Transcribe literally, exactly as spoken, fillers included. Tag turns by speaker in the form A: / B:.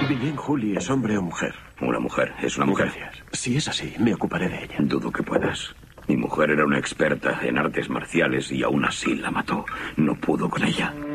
A: Bien, Julie, ¿es hombre o mujer?
B: Una mujer, es una mujer.
A: Gracias. Si es así, me ocuparé de ella.
B: Dudo que puedas. Mi mujer era una experta en artes marciales y aún así la mató. No pudo con ella.